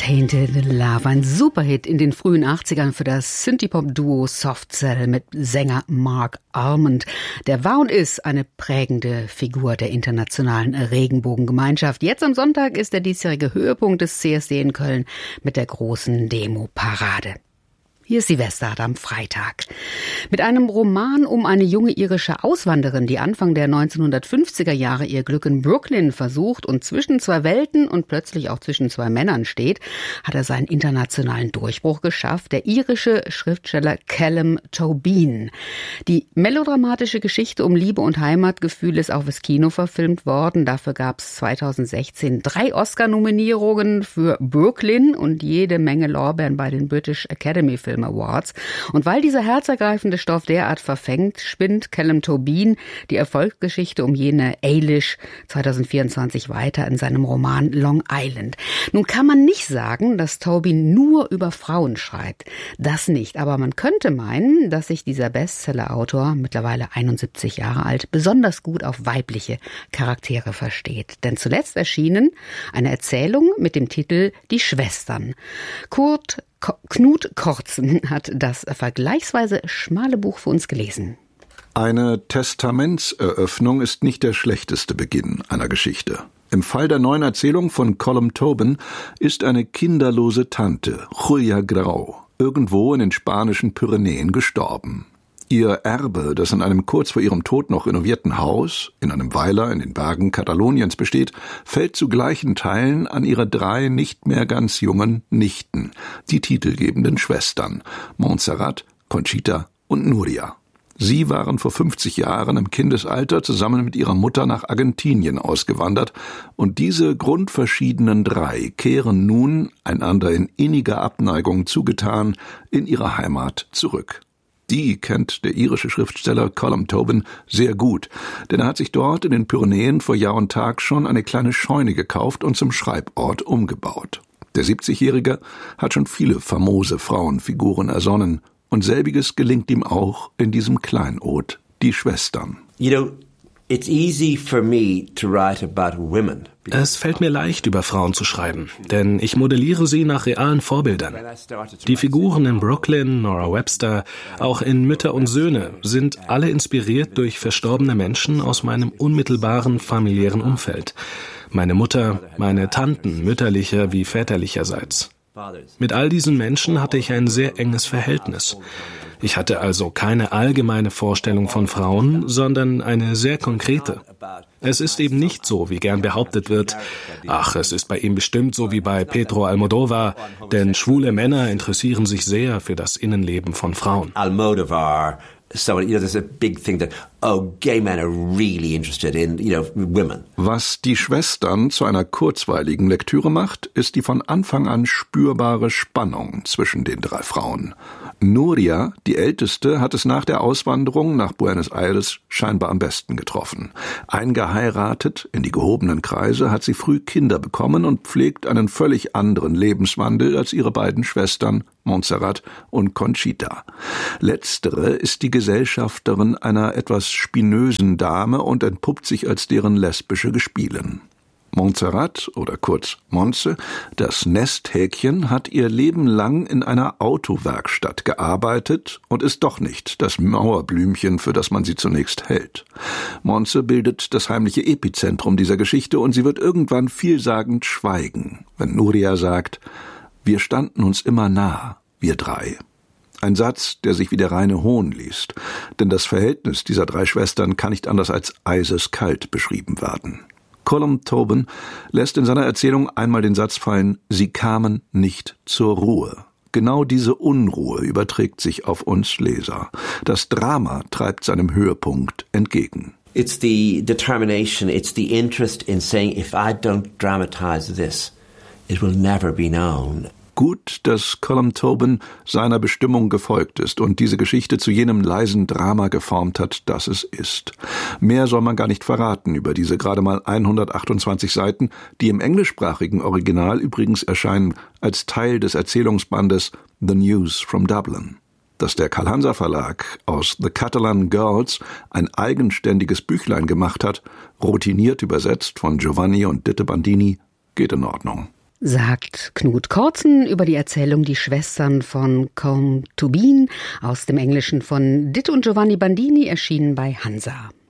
Tainted Love, ein Superhit in den frühen 80ern für das Synthie-Pop-Duo Soft Cell mit Sänger Mark Almond. Der war und ist eine prägende Figur der internationalen Regenbogengemeinschaft. Jetzt am Sonntag ist der diesjährige Höhepunkt des CSD in Köln mit der großen Demo-Parade. Hier ist Silvester am Freitag. Mit einem Roman um eine junge irische Auswanderin, die Anfang der 1950er Jahre ihr Glück in Brooklyn versucht und zwischen zwei Welten und plötzlich auch zwischen zwei Männern steht, hat er seinen internationalen Durchbruch geschafft, der irische Schriftsteller Callum Tobin. Die melodramatische Geschichte um Liebe und Heimatgefühl ist auch fürs Kino verfilmt worden. Dafür gab es 2016 3 Oscar-Nominierungen für Brooklyn und jede Menge Lorbeeren bei den British Academy Film Awards. Und weil dieser herzergreifende Stoff derart verfängt, spinnt Callum Tobin die Erfolgsgeschichte um jene Eilish 2024 weiter in seinem Roman Long Island. Nun kann man nicht sagen, dass Tobin nur über Frauen schreibt. Das nicht. Aber man könnte meinen, dass sich dieser Bestseller-Autor, mittlerweile 71 Jahre alt, besonders gut auf weibliche Charaktere versteht. Denn zuletzt erschienen eine Erzählung mit dem Titel Die Schwestern. Knut Kortzen hat das vergleichsweise schmale Buch für uns gelesen. Eine Testamentseröffnung ist nicht der schlechteste Beginn einer Geschichte. Im Fall der neuen Erzählung von Callum Tobin ist eine kinderlose Tante, Julia Grau, irgendwo in den spanischen Pyrenäen gestorben. Ihr Erbe, das in einem kurz vor ihrem Tod noch renovierten Haus, in einem Weiler in den Bergen Kataloniens besteht, fällt zu gleichen Teilen an ihre 3 nicht mehr ganz jungen Nichten, die titelgebenden Schwestern, Montserrat, Conchita und Nuria. Sie waren vor 50 Jahren im Kindesalter zusammen mit ihrer Mutter nach Argentinien ausgewandert und diese grundverschiedenen 3 kehren nun, einander in inniger Abneigung zugetan, in ihre Heimat zurück. Die kennt der irische Schriftsteller Callum Tobin sehr gut, denn er hat sich dort in den Pyrenäen vor Jahr und Tag schon eine kleine Scheune gekauft und zum Schreibort umgebaut. Der 70-Jährige hat schon viele famose Frauenfiguren ersonnen und selbiges gelingt ihm auch in diesem Kleinod, Die Schwestern. It's easy for me to write about women. Es fällt mir leicht, über Frauen zu schreiben, denn ich modelliere sie nach realen Vorbildern. Die Figuren in Brooklyn, Nora Webster, auch in Mütter und Söhne sind alle inspiriert durch verstorbene Menschen aus meinem unmittelbaren familiären Umfeld. Meine Mutter, meine Tanten, mütterlicher wie väterlicherseits. Mit all diesen Menschen hatte ich ein sehr enges Verhältnis. Ich hatte also keine allgemeine Vorstellung von Frauen, sondern eine sehr konkrete. Es ist eben nicht so, wie gern behauptet wird, ach, es ist bei ihm bestimmt so wie bei Pedro Almodóvar, denn schwule Männer interessieren sich sehr für das Innenleben von Frauen. So, there's a big thing that, gay men are really interested in, women. Was Die Schwestern zu einer kurzweiligen Lektüre macht, ist die von Anfang an spürbare Spannung zwischen den 3 Frauen. Nuria, die Älteste, hat es nach der Auswanderung nach Buenos Aires scheinbar am besten getroffen. Eingeheiratet in die gehobenen Kreise hat sie früh Kinder bekommen und pflegt einen völlig anderen Lebenswandel als ihre beiden Schwestern Montserrat und Conchita. Letztere ist die Gesellschafterin einer etwas spinösen Dame und entpuppt sich als deren lesbische Gespielin. Montserrat, oder kurz Monse, das Nesthäkchen, hat ihr Leben lang in einer Autowerkstatt gearbeitet und ist doch nicht das Mauerblümchen, für das man sie zunächst hält. Monse bildet das heimliche Epizentrum dieser Geschichte und sie wird irgendwann vielsagend schweigen, wenn Nuria sagt: Wir standen uns immer nah, wir 3. Ein Satz, der sich wie der reine Hohn liest, denn das Verhältnis dieser 3 Schwestern kann nicht anders als eiseskalt beschrieben werden. Callum Tobin lässt in seiner Erzählung einmal den Satz fallen: Sie kamen nicht zur Ruhe. Genau diese Unruhe überträgt sich auf uns Leser. Das Drama treibt seinem Höhepunkt entgegen. It's the determination, it's the interest in saying, if I don't dramatize this, it will never be known. Gut, dass Callum Tobin seiner Bestimmung gefolgt ist und diese Geschichte zu jenem leisen Drama geformt hat, das es ist. Mehr soll man gar nicht verraten über diese gerade mal 128 Seiten, die im englischsprachigen Original übrigens erscheinen als Teil des Erzählungsbandes The News from Dublin. Dass der Carl-Hanser Verlag aus The Catalan Girls ein eigenständiges Büchlein gemacht hat, routiniert übersetzt von Giovanni und Ditte Bandini, geht in Ordnung. sagt Knut Kortzen über die Erzählung Die Schwestern von Combe to Bean aus dem Englischen von Ditt und Giovanni Bandini, erschienen bei Hansa.